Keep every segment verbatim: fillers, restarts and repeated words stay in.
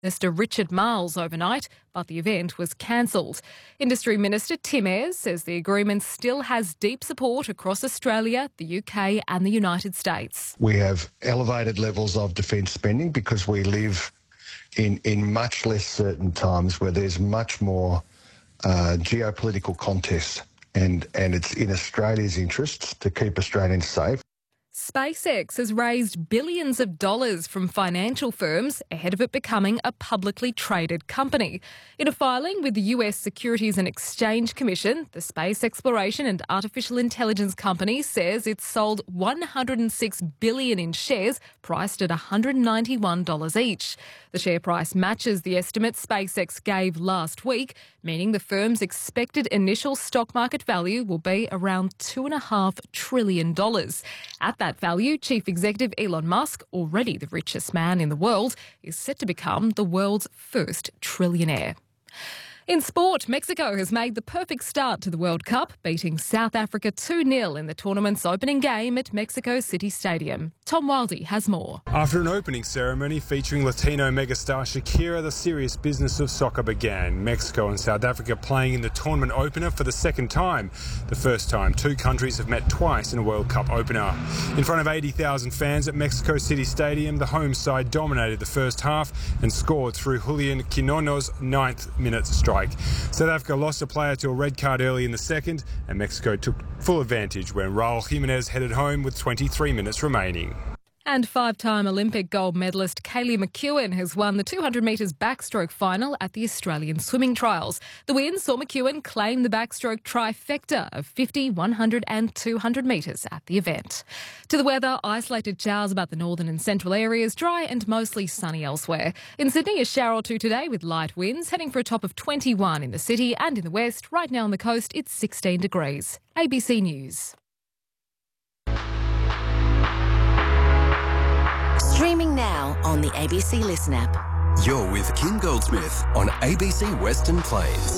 Minister Richard Marles overnight, but the event was cancelled. Industry Minister Tim Ayres says the agreement still has deep support across Australia, the U K and the United States. We have elevated levels of defence spending because we live in, in much less certain times where there's much more uh, geopolitical contest, and, and it's in Australia's interests to keep Australians safe. SpaceX has raised billions of dollars from financial firms ahead of it becoming a publicly traded company. In a filing with the U S Securities and Exchange Commission, the space exploration and artificial intelligence company says it's sold one hundred six billion dollars in shares priced at one hundred ninety-one dollars each. The share price matches the estimate SpaceX gave last week, meaning the firm's expected initial stock market value will be around two point five trillion dollars. At that value, Chief Executive Elon Musk, already the richest man in the world, is set to become the world's first trillionaire. In sport, Mexico has made the perfect start to the World Cup, beating South Africa two nil in the tournament's opening game at Mexico City Stadium. Tom Wildey has more. After an opening ceremony featuring Latino megastar Shakira, the serious business of soccer began. Mexico and South Africa playing in the tournament opener for the second time. The first time two countries have met twice in a World Cup opener. In front of eighty thousand fans at Mexico City Stadium, the home side dominated the first half and scored through Julian Quinono's ninth minute strike. South Africa lost a player to a red card early in the second, and Mexico took full advantage when Raul Jimenez headed home with twenty-three minutes remaining. And five-time Olympic gold medalist Kaylee McEwen has won the two hundred metres backstroke final at the Australian Swimming Trials. The win saw McEwen claim the backstroke trifecta of fifty, one hundred and two hundred metres at the event. To the weather, isolated showers about the northern and central areas, dry and mostly sunny elsewhere. In Sydney, a shower or two today with light winds, heading for a top of twenty-one in the city and in the west. Right now on the coast, it's sixteen degrees. A B C News. Streaming now on the A B C Listen app. You're with Kim Goldsmith on A B C Western Plains.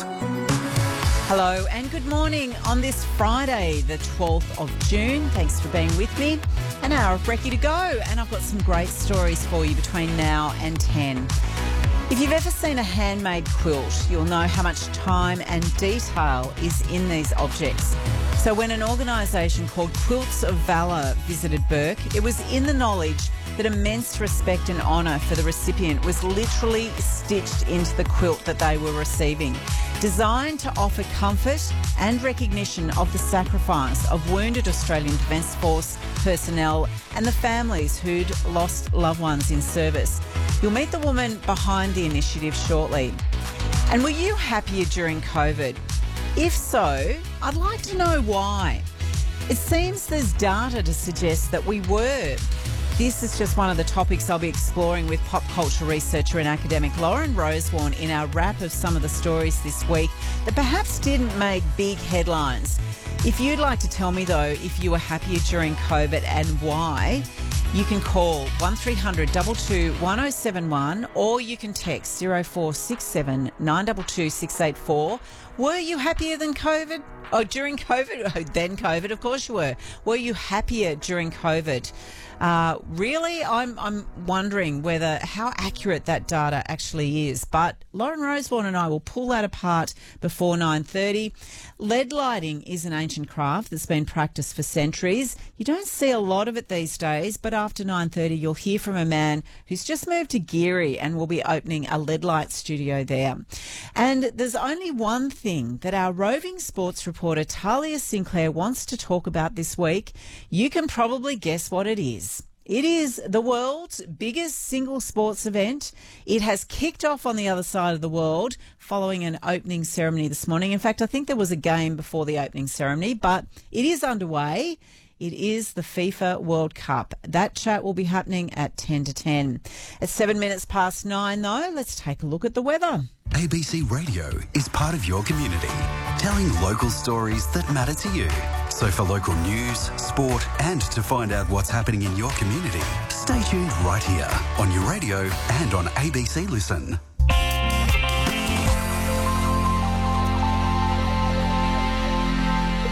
Hello and good morning on this Friday, the twelfth of June. Thanks for being with me. An hour of brekkie to go, and I've got some great stories for you between now and ten. If you've ever seen a handmade quilt, you'll know how much time and detail is in these objects. So when an organisation called Quilts of Valour visited Bourke, it was in the knowledge that immense respect and honour for the recipient was literally stitched into the quilt that they were receiving, designed to offer comfort and recognition of the sacrifice of wounded Australian Defence Force personnel and the families who'd lost loved ones in service. You'll meet the woman behind the initiative shortly. And were you happier during COVID? If so, I'd like to know why. It seems there's data to suggest that we were. This is just one of the topics I'll be exploring with pop culture researcher and academic Lauren Rosewarne in our wrap of some of the stories this week that perhaps didn't make big headlines. If you'd like to tell me, though, if you were happier during COVID and why, you can call one three hundred two two one oh seven one or you can text zero four six seven nine two two six eight four. Were you happier than COVID? Oh, during COVID? Oh, then COVID, of course you were. Were you happier during COVID? Uh, really, I'm I'm wondering whether how accurate that data actually is. But Lauren Rosewarne and I will pull that apart before nine thirty. Lead lighting is an ancient craft that's been practiced for centuries. You don't see a lot of it these days, but after nine thirty you'll hear from a man who's just moved to Geary and will be opening a lead light studio there. And there's only one thing that our roving sports reporter Talia Sinclair wants to talk about this week. You can probably guess what it is. It is the world's biggest single sports event. It has kicked off on the other side of the world following an opening ceremony this morning. In fact, I think there was a game before the opening ceremony, but it is underway. It is the FIFA World Cup. That chat will be happening at ten to ten. At seven minutes past nine, though, let's take a look at the weather. A B C Radio is part of your community, telling local stories that matter to you. So for local news, sport, and to find out what's happening in your community, stay tuned right here on your radio and on A B C Listen.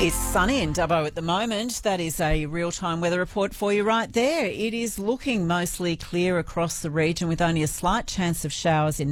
It's sunny in Dubbo at the moment. That is a real-time weather report for you right there. It is looking mostly clear across the region with only a slight chance of showers in